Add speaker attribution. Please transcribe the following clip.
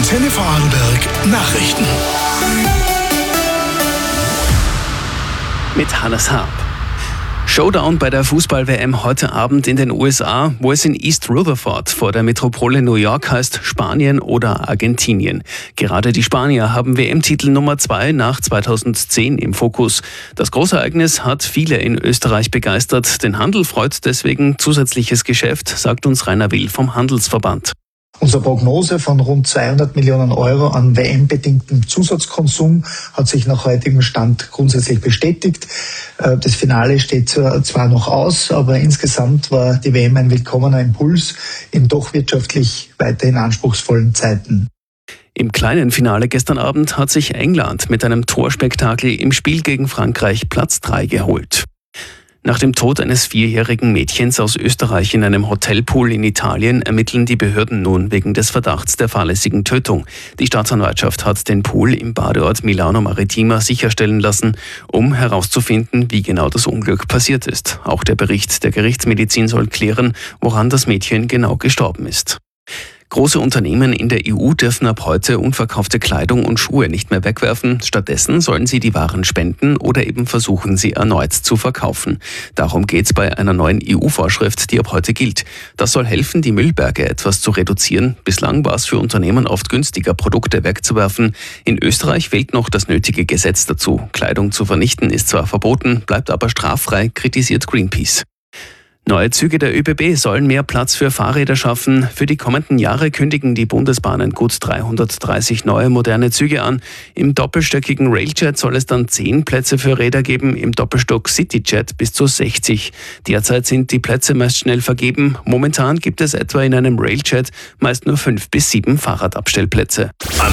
Speaker 1: Antenne Vorarlberg Nachrichten.
Speaker 2: Mit Hannes Harp. Showdown bei der Fußball-WM heute Abend in den USA, wo es in East Rutherford vor der Metropole New York heißt, Spanien oder Argentinien. Gerade die Spanier haben WM-Titel Nummer 2 nach 2010 im Fokus. Das Großereignis hat viele in Österreich begeistert. Den Handel freut deswegen zusätzliches Geschäft, sagt uns Rainer Will vom Handelsverband.
Speaker 3: Unsere Prognose von rund 200 Millionen Euro an WM-bedingtem Zusatzkonsum hat sich nach heutigem Stand grundsätzlich bestätigt. Das Finale steht zwar noch aus, aber insgesamt war die WM ein willkommener Impuls in doch wirtschaftlich weiterhin anspruchsvollen Zeiten.
Speaker 2: Im kleinen Finale gestern Abend hat sich England mit einem Torspektakel im Spiel gegen Frankreich Platz 3 geholt. Nach dem Tod eines 4-jährigen Mädchens aus Österreich in einem Hotelpool in Italien ermitteln die Behörden nun wegen des Verdachts der fahrlässigen Tötung. Die Staatsanwaltschaft hat den Pool im Badeort Milano Maritima sicherstellen lassen, um herauszufinden, wie genau das Unglück passiert ist. Auch der Bericht der Gerichtsmedizin soll klären, woran das Mädchen genau gestorben ist. Große Unternehmen in der EU dürfen ab heute unverkaufte Kleidung und Schuhe nicht mehr wegwerfen. Stattdessen sollen sie die Waren spenden oder eben versuchen, sie erneut zu verkaufen. Darum geht's bei einer neuen EU-Vorschrift, die ab heute gilt. Das soll helfen, die Müllberge etwas zu reduzieren. Bislang war es für Unternehmen oft günstiger, Produkte wegzuwerfen. In Österreich fehlt noch das nötige Gesetz dazu. Kleidung zu vernichten ist zwar verboten, bleibt aber straffrei, kritisiert Greenpeace. Neue Züge der ÖBB sollen mehr Platz für Fahrräder schaffen. Für die kommenden Jahre kündigen die Bundesbahnen gut 330 neue moderne Züge an. Im doppelstöckigen Railjet soll es dann 10 Plätze für Räder geben, im Doppelstock Cityjet bis zu 60. Derzeit sind die Plätze meist schnell vergeben. Momentan gibt es etwa in einem Railjet meist nur 5 bis 7 Fahrradabstellplätze.